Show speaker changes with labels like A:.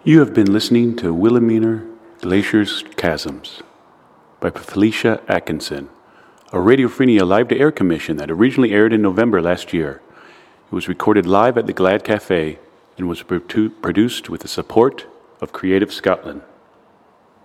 A: You have been listening to Wilhelmina Glacier's Chasms by Felicia Atkinson, a Radiophrenia live-to-air commission that originally aired in November last year. It was recorded live at the Glad Cafe and was produced with the support of Creative Scotland.